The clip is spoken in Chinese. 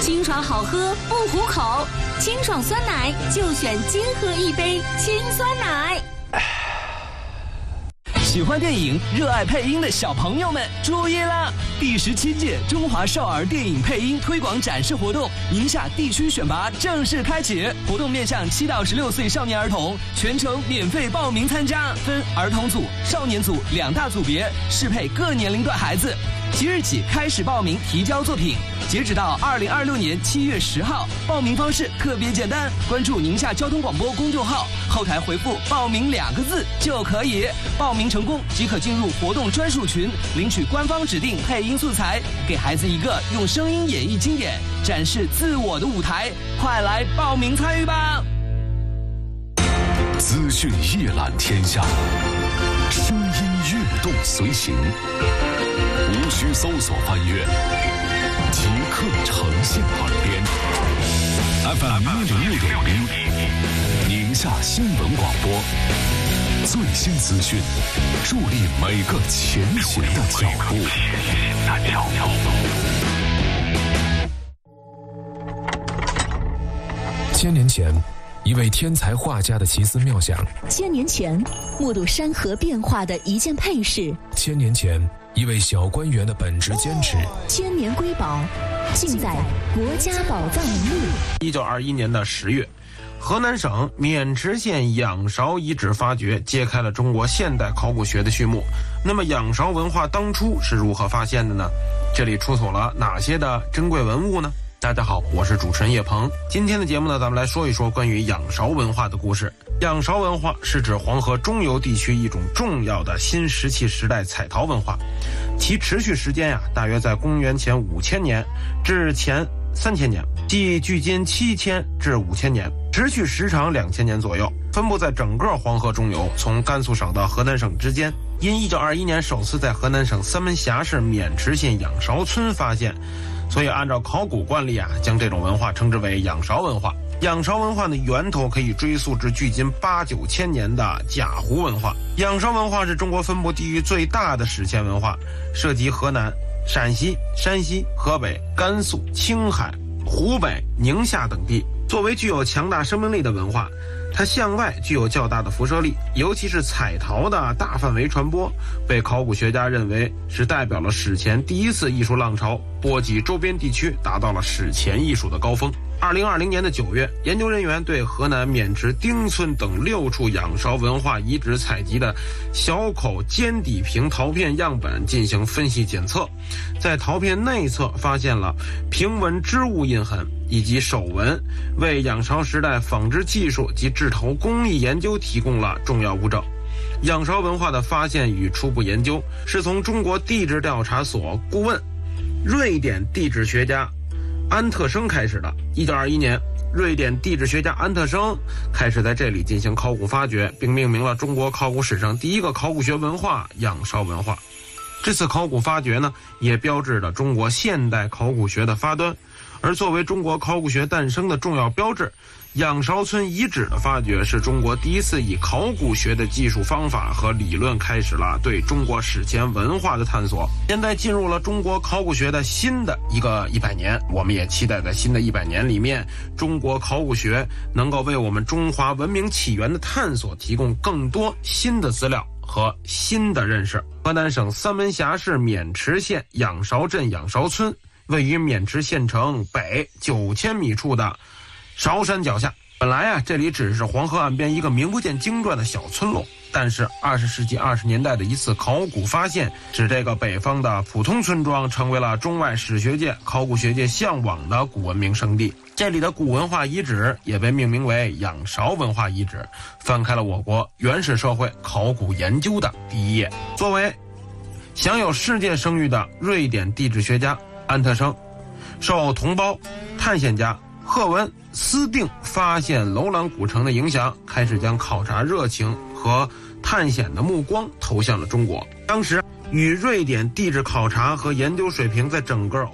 清爽好喝不糊口，清爽酸奶就选金喝一杯清酸奶。 喜欢电影、热爱配音的小朋友们注意了！第17届中华少儿电影配音推广展示活动宁夏地区选拔正式开启，活动面向7到16岁少年儿童，全程免费报名参加，分儿童组、少年组2大组别，适配各年龄段孩子。即日起开始报名提交作品，截止到2026年7月10号。报名方式特别简单，关注宁夏交通广播公众号，后台回复报名2个字就可以。报名成功即可进入活动专属群，领取官方指定配音素材，给孩子一个用声音演绎经典、展示自我的舞台。快来报名参与吧！ 资讯夜览天下，声音跃动随行，无需搜索翻阅，即刻呈现耳边。FM 106.1，宁夏新闻广播，最新资讯，助力每个前行的脚步。 1000年前，一位天才画家的奇思妙想 1000年前，目睹山河变化的一件配饰 ；1000年前，一位小官员的本职坚持 ，1000年瑰宝，尽在国家宝藏名录。 1921年的10月，河南省渑池县仰韶遗址发掘揭开了中国现代考古学的序幕。那么仰韶文化当初是如何发现的呢？这里出土了哪些的珍贵文物呢？大家好，我是主持人叶鹏。今天的节目呢，咱们来说一说关于仰韶文化的故事。仰韶文化是指黄河中游地区一种重要的新石器时代彩陶文化，其持续时间大约在公元前5000年至前3000年，即距今7000至5000年，持续时长2000年左右，分布在整个黄河中游，从甘肃省到河南省之间。因1921年首次在河南省三门峡市渑池县仰韶村发现，所以按照考古惯例将这种文化称之为仰韶文化。仰韶文化的源头可以追溯至距今8、9千年的贾湖文化。仰韶文化是中国分布地域最大的史前文化，涉及河南、陕西、山西、河北、甘肃、青海、湖北、宁夏等地。作为具有强大生命力的文化，它向外具有较大的辐射力，尤其是彩陶的大范围传播，被考古学家认为是代表了史前第一次艺术浪潮，波及周边地区，达到了史前艺术的高峰。2020年的9月，研究人员对河南渑池丁村等6处仰韶文化遗址采集的小口尖底瓶陶片样本进行分析检测，在陶片内侧发现了平纹织物印痕以及手纹，为仰韶时代纺织技术及制陶工艺研究提供了重要物证。仰韶文化的发现与初步研究是从中国地质调查所顾问、瑞典地质学家安特生开始的。1921年，瑞典地质学家安特生开始在这里进行考古发掘，并命名了中国考古史上第一个考古学文化仰韶文化。这次考古发掘呢，也标志着中国现代考古学的发端。而作为中国考古学诞生的重要标志，仰韶村遗址的发掘是中国第一次以考古学的技术方法和理论开始了对中国史前文化的探索。现在进入了中国考古学的新的一个100年，我们也期待在新的100年里面，中国考古学能够为我们中华文明起源的探索提供更多新的资料和新的认识。河南省三门峡市渑池县仰韶镇仰韶村位于渑池县城北9000米处的韶山脚下。本来这里只是黄河岸边一个名不见经传的小村落，但是20世纪20年代的一次考古发现，使这个北方的普通村庄成为了中外史学界、考古学界向往的古文明圣地。这里的古文化遗址也被命名为仰韶文化遗址，翻开了我国原始社会考古研究的第一页。作为享有世界声誉的瑞典地质学家安特生，受同胞探险家赫文斯定发现楼兰古城的影响，开始将考察热情和探险的目光投向了中国。当时与瑞典地质考察和研究水平在整个